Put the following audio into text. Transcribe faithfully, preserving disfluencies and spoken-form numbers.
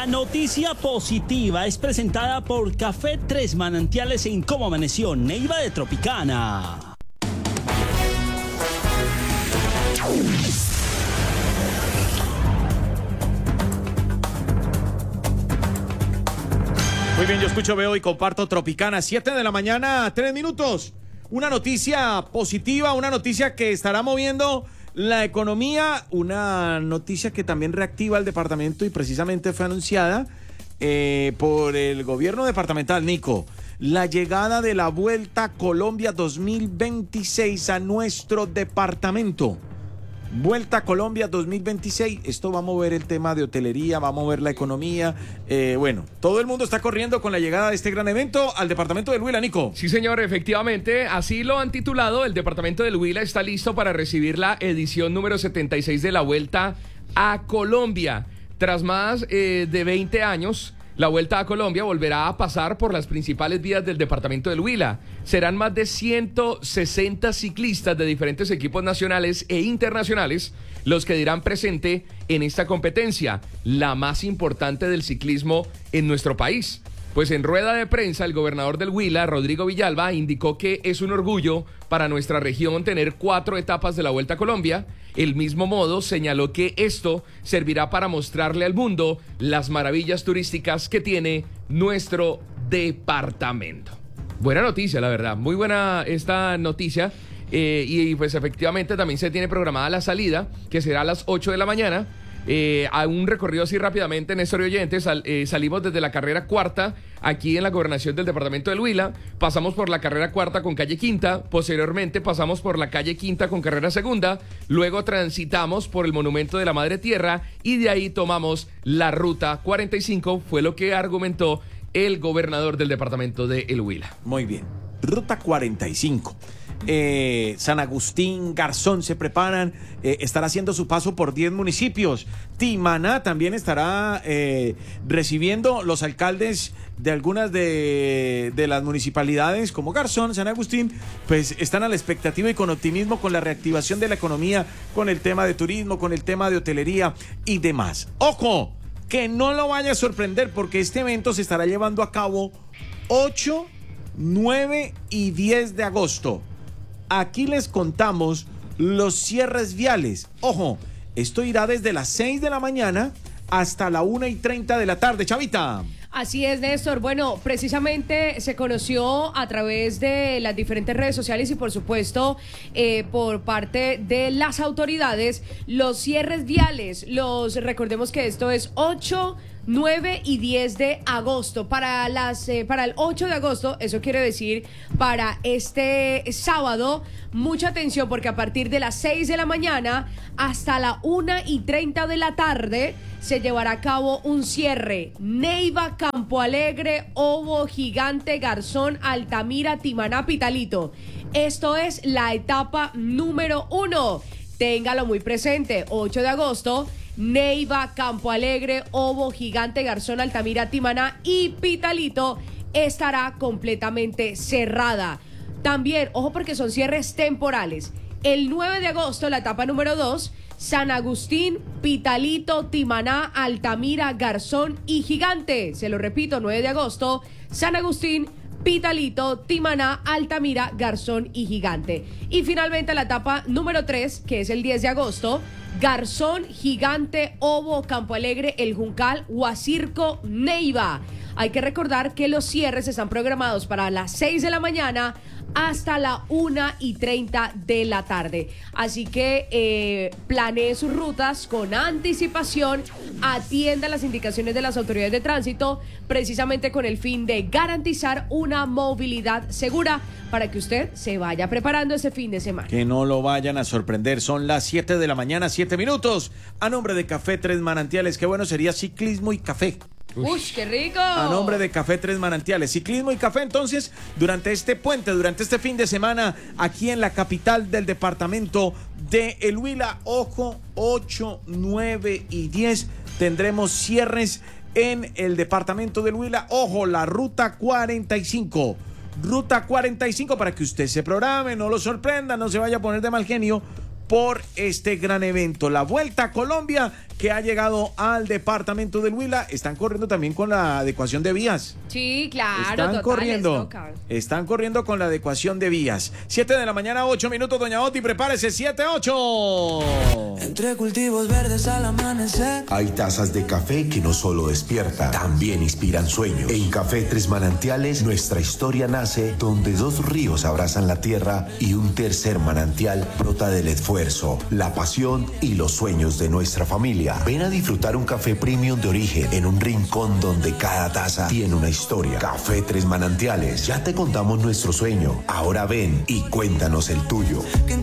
La noticia positiva es presentada por Café Tres Manantiales en Cómo Amaneció, Neiva de Tropicana. Muy bien, yo escucho, veo y comparto Tropicana, siete de la mañana, tres minutos. Una noticia positiva, una noticia que estará moviendo la economía, una noticia que también reactiva el departamento y precisamente fue anunciada eh, por el gobierno departamental, Nico. La llegada de la Vuelta Colombia dos mil veintiséis a nuestro departamento. Vuelta Colombia dos mil veintiséis, esto va a mover el tema de hotelería, va a mover la economía, eh, bueno, todo el mundo está corriendo con la llegada de este gran evento al departamento del Huila, Nico. Sí, señor, efectivamente, así lo han titulado, el departamento del Huila está listo para recibir la edición número setenta y seis de la Vuelta a Colombia. Tras más eh, de veinte años, la Vuelta a Colombia volverá a pasar por las principales vías del departamento del Huila. Serán más de ciento sesenta ciclistas de diferentes equipos nacionales e internacionales los que dirán presente en esta competencia, la más importante del ciclismo en nuestro país. Pues en rueda de prensa, el gobernador del Huila, Rodrigo Villalba, indicó que es un orgullo para nuestra región tener cuatro etapas de la Vuelta a Colombia. El mismo modo, señaló que esto servirá para mostrarle al mundo las maravillas turísticas que tiene nuestro departamento. Buena noticia, la verdad, muy buena esta noticia. Eh, y pues efectivamente también se tiene programada la salida, que será a las ocho de la mañana. Eh, a un recorrido así rápidamente, Néstor y oyentes, sal, eh, salimos desde la carrera cuarta aquí en la gobernación del departamento del Huila, pasamos por la carrera cuarta con calle quinta, posteriormente pasamos por la calle quinta con carrera segunda, luego transitamos por el monumento de la Madre Tierra y de ahí tomamos la ruta cuarenta y cinco, fue lo que argumentó el gobernador del departamento de El Huila. Muy bien, ruta cuarenta y cinco. Eh, San Agustín, Garzón se preparan, eh, estará haciendo su paso por diez municipios. Timaná también estará eh, recibiendo los alcaldes de algunas de, de las municipalidades como Garzón, San Agustín, pues están a la expectativa y con optimismo con la reactivación de la economía, con el tema de turismo, con el tema de hotelería y demás. ¡Ojo! Que no lo vaya a sorprender porque este evento se estará llevando a cabo ocho, nueve y diez de agosto. Aquí les contamos los cierres viales. Ojo, esto irá desde las seis de la mañana hasta la una y treinta de la tarde. Chavita. Así es, Néstor. Bueno, precisamente se conoció a través de las diferentes redes sociales y por supuesto eh, por parte de las autoridades los cierres viales. Los recordemos que esto es ocho, nueve y diez de agosto. Para las eh, para el ocho de agosto, eso quiere decir para este sábado, mucha atención porque a partir de las seis de la mañana hasta la una y treinta de la tarde se llevará a cabo un cierre. Neiva, Campo Alegre, Ovo, Gigante, Garzón, Altamira, Timaná, Pitalito. Esto es la etapa número uno. Téngalo muy presente, ocho de agosto, Neiva, Campo Alegre, Ovo, Gigante, Garzón, Altamira, Timaná y Pitalito estará completamente cerrada. También, ojo porque son cierres temporales. El nueve de agosto, la etapa número dos, San Agustín, Pitalito, Timaná, Altamira, Garzón y Gigante. Se lo repito, nueve de agosto, San Agustín, Pitalito, Timaná, Altamira, Garzón y Gigante. Y finalmente la etapa número tres, que es el diez de agosto, Garzón, Gigante, Ovo, Campo Alegre, El Juncal, Huacirco, Neiva. Hay que recordar que los cierres están programados para las seis de la mañana hasta la una y treinta de la tarde. Así que eh, planee sus rutas con anticipación, atienda las indicaciones de las autoridades de tránsito, precisamente con el fin de garantizar una movilidad segura para que usted se vaya preparando ese fin de semana. Que no lo vayan a sorprender, son las siete de la mañana, siete minutos. A nombre de Café Tres Manantiales, qué bueno sería ciclismo y café. ¡Uy, qué rico! A nombre de Café Tres Manantiales, ciclismo y café. Entonces, durante este puente, durante este fin de semana, aquí en la capital del departamento de El Huila, ojo, ocho, nueve y diez, tendremos cierres en el departamento del Huila. Ojo, la ruta cuarenta y cinco. Ruta cuarenta y cinco para que usted se programe, no lo sorprenda, no se vaya a poner de mal genio por este gran evento. La Vuelta a Colombia que ha llegado al departamento del Huila. Están corriendo también con la adecuación de vías. Sí, claro, Están total, les corriendo. toca. Están corriendo con la adecuación de vías. siete de la mañana, ocho minutos, doña Oti, prepárese, siete, ocho. Entre cultivos verdes al amanecer. Hay tazas de café que no solo despiertan, también inspiran sueños. En Café Tres Manantiales, nuestra historia nace donde dos ríos abrazan la tierra y un tercer manantial brota del esfuerzo, la pasión y los sueños de nuestra familia. Ven a disfrutar un café premium de origen en un rincón donde cada taza tiene una historia. Café Tres Manantiales, ya te contamos nuestro sueño. Ahora ven y cuéntanos el tuyo.